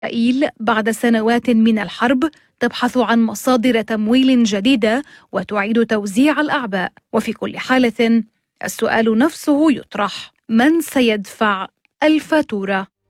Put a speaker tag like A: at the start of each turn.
A: إسرائيل بعد سنوات من الحرب تبحث عن مصادر تمويل جديدة وتعيد توزيع الأعباء، وفي كل حالة السؤال نفسه يطرح: من سيدفع الفاتورة؟